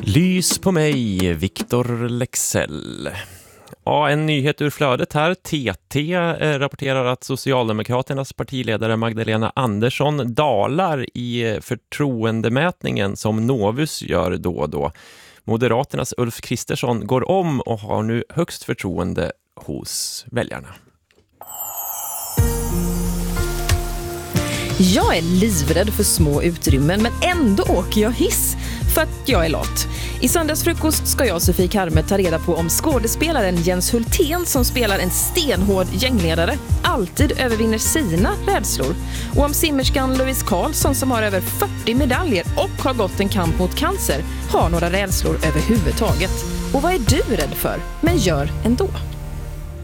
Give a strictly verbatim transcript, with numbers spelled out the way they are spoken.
Lys på mig, Victor Lexell. Ja, en nyhet ur flödet här. T T rapporterar att Socialdemokraternas partiledare Magdalena Andersson dalar i förtroendemätningen som Novus gör då och då. Moderaternas Ulf Kristersson går om och har nu högst förtroende hos väljarna. Jag är livrädd för små utrymmen, men ändå åker jag hiss för att jag är lat. I söndagsfrukost ska jag och Sofie Karme ta reda på om skådespelaren Jens Hultén, som spelar en stenhård gängledare, alltid övervinner sina rädslor. Och om simmerskan Louise Karlsson, som har över fyrtio medaljer och har gått en kamp mot cancer, har några rädslor överhuvudtaget. Och vad är du rädd för, men gör ändå?